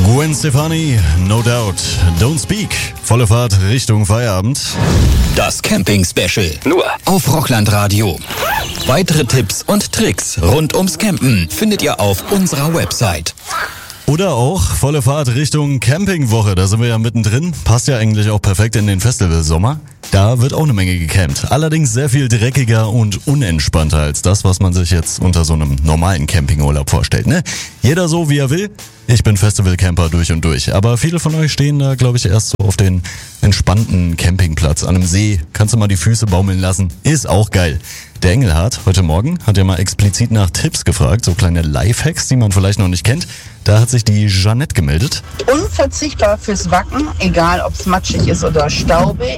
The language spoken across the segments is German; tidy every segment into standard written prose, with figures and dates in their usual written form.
Gwen Stefani, No Doubt, Don't Speak. Volle Fahrt Richtung Feierabend. Das Camping-Special. Nur auf Rockland-Radio. Weitere Tipps und Tricks rund ums Campen findet ihr auf unserer Website. Oder auch volle Fahrt Richtung Campingwoche. Da sind wir ja mittendrin. Passt ja eigentlich auch perfekt in den Festivalsommer. Da wird auch eine Menge gecampt. Allerdings sehr viel dreckiger und unentspannter als das, was man sich jetzt unter so einem normalen Campingurlaub vorstellt, ne? Jeder so, wie er will. Ich bin Festivalcamper durch und durch. Aber viele von euch stehen da, glaube ich, erst so auf den entspannten Campingplatz an einem See. Kannst du mal die Füße baumeln lassen. Ist auch geil. Der Engelhardt heute Morgen hat ja mal explizit nach Tipps gefragt, so kleine Lifehacks, die man vielleicht noch nicht kennt. Da hat sich die Jeanette gemeldet. Unverzichtbar fürs Wacken, egal ob es matschig ist oder staubig,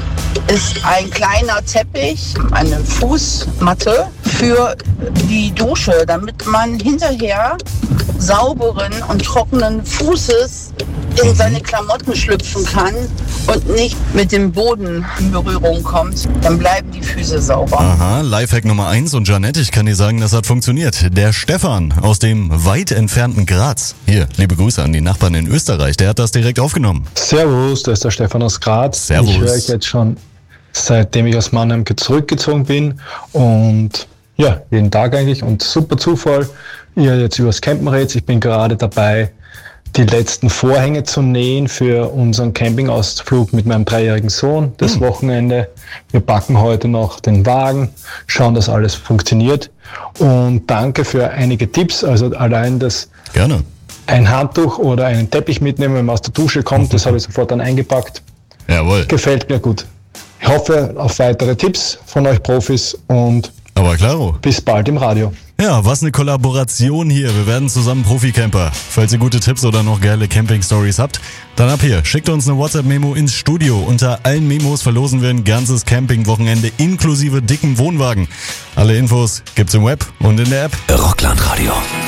ist ein kleiner Teppich, eine Fußmatte für die Dusche, damit man hinterher sauberen und trockenen Fußes in seine Klamotten schlüpfen kann und nicht mit dem Boden in Berührung kommt. Dann bleiben die Füße sauber. Aha, Lifehack Nummer 1 und Jeanette, ich kann dir sagen, das hat funktioniert. Der Stefan aus dem weit entfernten Graz. Hier, liebe Grüße an die Nachbarn in Österreich, der hat das direkt aufgenommen. Servus, da ist der Stefan aus Graz. Servus. Ich höre euch jetzt schon, seitdem ich aus Mannheim zurückgezogen bin und ja, jeden Tag eigentlich und super Zufall, ihr jetzt übers Campen redet. Ich bin gerade dabei, die letzten Vorhänge zu nähen für unseren Campingausflug mit meinem 3-jährigen Sohn, das Wochenende. Wir packen heute noch den Wagen, schauen, dass alles funktioniert. Und danke für einige Tipps. Also allein das Gerne. ein Handtuch oder einen Teppich mitnehmen, wenn man aus der Dusche kommt, das habe ich sofort dann eingepackt. Jawohl. Gefällt mir gut. Ich hoffe auf weitere Tipps von euch Profis und Aber klaro. bis bald im Radio. Ja, was eine Kollaboration hier. Wir werden zusammen Profi-Camper. Falls ihr gute Tipps oder noch geile Camping-Stories habt, dann ab hier. Schickt uns eine WhatsApp-Memo ins Studio. Unter allen Memos verlosen wir ein ganzes Camping-Wochenende inklusive dicken Wohnwagen. Alle Infos gibt's im Web und in der App. Rockland Radio.